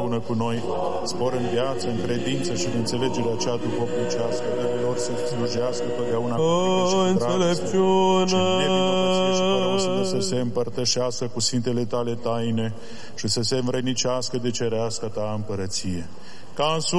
împreună cu noi, spor în viață, în credință și în înțelegerea cea duhovnicească, dă-le lor să slujească totdeauna cu înțelepciune și nevinovăție și fără osândă să se împărtășească cu sfintele tale taine și să se învrednicească de cerească ta împărăție. Ca în